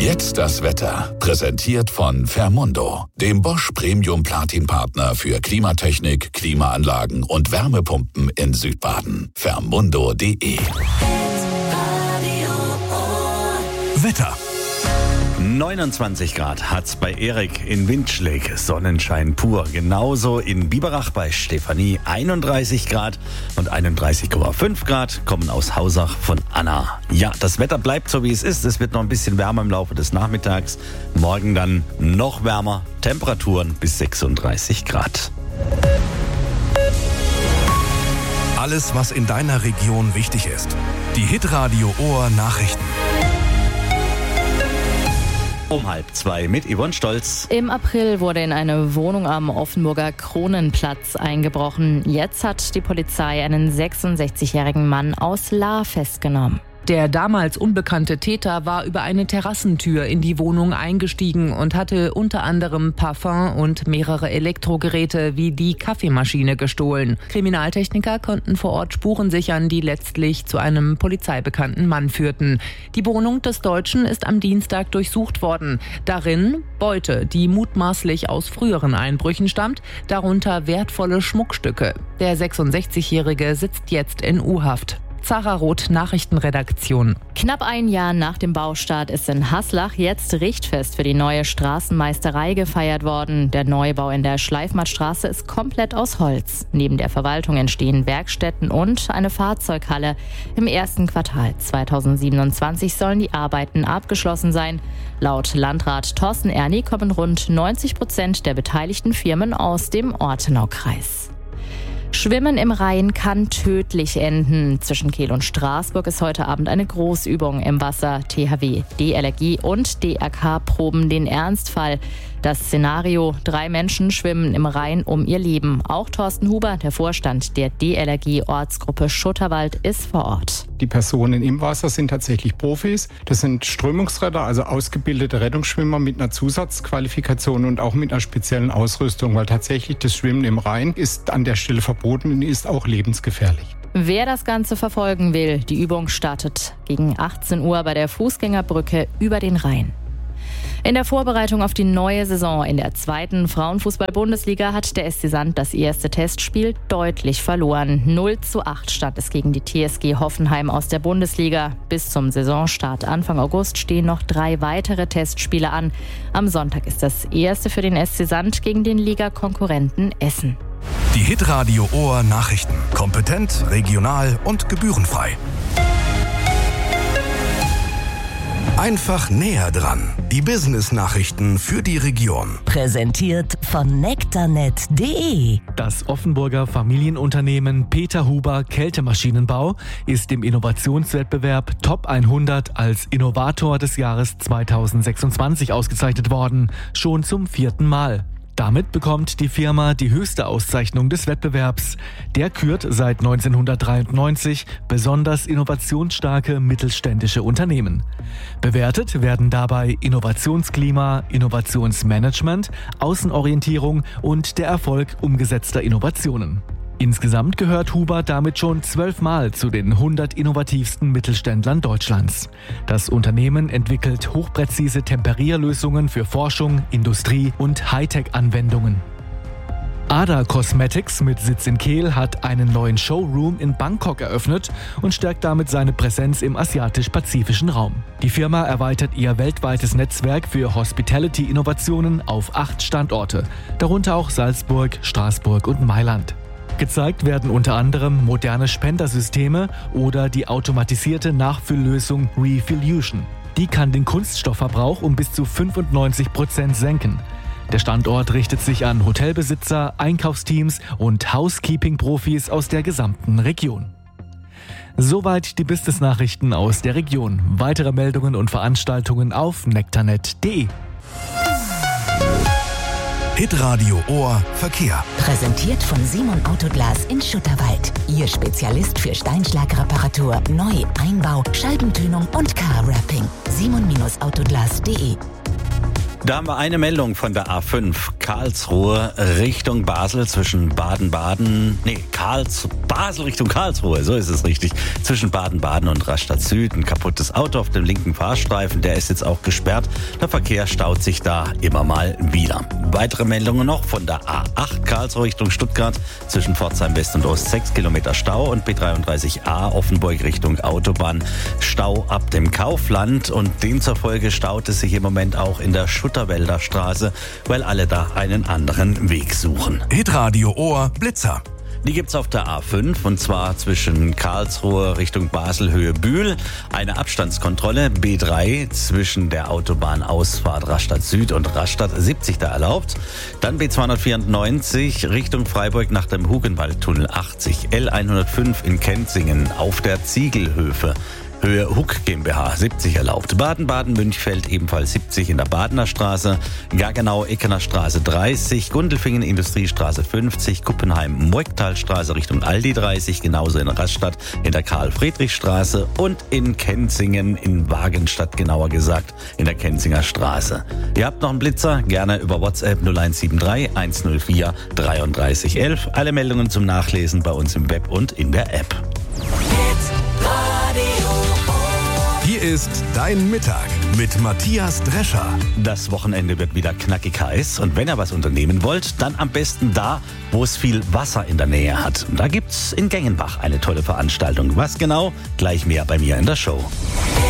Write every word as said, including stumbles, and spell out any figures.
Jetzt das Wetter. Präsentiert von Fermundo, dem Bosch Premium Platin Partner für Klimatechnik, Klimaanlagen und Wärmepumpen in Südbaden. Fermundo punkt de. Wetter. neunundzwanzig Grad hat's bei Erik in Windschläg, Sonnenschein pur. Genauso in Biberach bei Stefanie einunddreißig Grad und einunddreißig Komma fünf Grad kommen aus Hausach von Anna. Ja, das Wetter bleibt so wie es ist. Es wird noch ein bisschen wärmer im Laufe des Nachmittags. Morgen dann noch wärmer, Temperaturen bis sechsunddreißig Grad. Alles, was in deiner Region wichtig ist. Die Hitradio Ohr Nachrichten. Um halb zwei mit Yvonne Stolz. Im April wurde in eine Wohnung am Offenburger Kronenplatz eingebrochen. Jetzt hat die Polizei einen sechsundsechzigjährigen Mann aus Lahr festgenommen. Der damals unbekannte Täter war über eine Terrassentür in die Wohnung eingestiegen und hatte unter anderem Parfum und mehrere Elektrogeräte wie die Kaffeemaschine gestohlen. Kriminaltechniker konnten vor Ort Spuren sichern, die letztlich zu einem polizeibekannten Mann führten. Die Wohnung des Deutschen ist am Dienstag durchsucht worden. Darin Beute, die mutmaßlich aus früheren Einbrüchen stammt, darunter wertvolle Schmuckstücke. Der sechsundsechzigjährige sitzt jetzt in U-Haft. Zara Roth, Nachrichtenredaktion. Knapp ein Jahr nach dem Baustart ist in Haslach jetzt Richtfest für die neue Straßenmeisterei gefeiert worden. Der Neubau in der Schleifmattstraße ist komplett aus Holz. Neben der Verwaltung entstehen Werkstätten und eine Fahrzeughalle. Im ersten Quartal zweitausendsiebenundzwanzig sollen die Arbeiten abgeschlossen sein. Laut Landrat Thorsten Erni kommen rund neunzig Prozent der beteiligten Firmen aus dem Ortenaukreis. Schwimmen im Rhein kann tödlich enden. Zwischen Kehl und Straßburg ist heute Abend eine Großübung im Wasser. T H W, D L R G und D R K proben den Ernstfall. Das Szenario: drei Menschen schwimmen im Rhein um ihr Leben. Auch Thorsten Huber, der Vorstand der D L R G-Ortsgruppe Schutterwald, ist vor Ort. Die Personen im Wasser sind tatsächlich Profis. Das sind Strömungsretter, also ausgebildete Rettungsschwimmer mit einer Zusatzqualifikation und auch mit einer speziellen Ausrüstung, weil tatsächlich das Schwimmen im Rhein ist an der Stelle verboten und ist auch lebensgefährlich. Wer das Ganze verfolgen will, die Übung startet gegen achtzehn Uhr bei der Fußgängerbrücke über den Rhein. In der Vorbereitung auf die neue Saison in der zweiten Frauenfußball-Bundesliga hat der S C Sand das erste Testspiel deutlich verloren. null zu acht stand es gegen die T S G Hoffenheim aus der Bundesliga. Bis zum Saisonstart Anfang August stehen noch drei weitere Testspiele an. Am Sonntag ist das erste für den S C Sand gegen den Ligakonkurrenten Essen. Die Hitradio Ohr Nachrichten. Kompetent, regional und gebührenfrei. Einfach näher dran. Die Business-Nachrichten für die Region. Präsentiert von nektarnet punkt de. Das Offenburger Familienunternehmen Peter Huber Kältemaschinenbau ist im Innovationswettbewerb Top hundert als Innovator des Jahres zweitausendsechsundzwanzig ausgezeichnet worden. Schon zum vierten Mal. Damit bekommt die Firma die höchste Auszeichnung des Wettbewerbs. Der kürt seit neunzehnhundertdreiundneunzig besonders innovationsstarke mittelständische Unternehmen. Bewertet werden dabei Innovationsklima, Innovationsmanagement, Außenorientierung und der Erfolg umgesetzter Innovationen. Insgesamt gehört Huber damit schon zwölfmal zu den hundert innovativsten Mittelständlern Deutschlands. Das Unternehmen entwickelt hochpräzise Temperierlösungen für Forschung, Industrie und Hightech-Anwendungen. Ada Cosmetics mit Sitz in Kehl hat einen neuen Showroom in Bangkok eröffnet und stärkt damit seine Präsenz im asiatisch-pazifischen Raum. Die Firma erweitert ihr weltweites Netzwerk für Hospitality-Innovationen auf acht Standorte, darunter auch Salzburg, Straßburg und Mailand. Gezeigt werden unter anderem moderne Spendersysteme oder die automatisierte Nachfülllösung Refillution. Die kann den Kunststoffverbrauch um bis zu fünfundneunzig Prozent senken. Der Standort richtet sich an Hotelbesitzer, Einkaufsteams und Housekeeping-Profis aus der gesamten Region. Soweit die Business-Nachrichten aus der Region. Weitere Meldungen und Veranstaltungen auf nektarnet punkt de. Hitradio Ohr Verkehr. Präsentiert von Simon Autoglas in Schutterwald. Ihr Spezialist für Steinschlagreparatur, Neu-, Einbau, Scheibentönung und Car-Wrapping. simon Autoglas punkt de. Da haben wir eine Meldung von der A fünf Karlsruhe Richtung Basel zwischen Baden-Baden, nee, Karls, Basel Richtung Karlsruhe, so ist es richtig, zwischen Baden-Baden und Rastatt Süd. Ein kaputtes Auto auf dem linken Fahrstreifen, der ist jetzt auch gesperrt. Der Verkehr staut sich da immer mal wieder. Weitere Meldungen noch von der A acht Karlsruhe Richtung Stuttgart zwischen Pforzheim West und Ost, sechs Kilometer Stau, und B dreiunddreißig A Offenburg Richtung Autobahn, Stau ab dem Kaufland, und demzufolge staut es sich im Moment auch in der Schutterwälder Straße, weil alle da einen anderen Weg suchen. Hitradio Ohr Blitzer. Die gibt's auf der A fünf, und zwar zwischen Karlsruhe Richtung Basel Höhe Bühl. Eine Abstandskontrolle B drei zwischen der Autobahnausfahrt Rastatt Süd und Rastatt siebzig da erlaubt. Dann B zweihundertvierundneunzig Richtung Freiburg nach dem Hugenwaldtunnel achtzig. L hundertfünf in Kenzingen auf der Ziegelhöfe Höhe Huck GmbH siebzig erlaubt. Baden-Baden-Münchfeld ebenfalls siebzig in der Badener Straße, Gaggenau-Eckener Straße dreißig, Gundelfingen Industriestraße fünfzig, Kuppenheim-Moigtalstraße Richtung Aldi dreißig, genauso in Rastatt in der Karl-Friedrich-Straße und in Kenzingen, in Wagenstadt genauer gesagt, in der Kenzinger Straße. Ihr habt noch einen Blitzer? Gerne über WhatsApp null eins sieben drei eins null vier drei drei eins eins. Alle Meldungen zum Nachlesen bei uns im Web und in der App. Hier ist dein Mittag mit Matthias Drescher. Das Wochenende wird wieder knackig heiß, und wenn ihr was unternehmen wollt, dann am besten da, wo es viel Wasser in der Nähe hat. Da gibt's in Gengenbach eine tolle Veranstaltung. Was genau? Gleich mehr bei mir in der Show.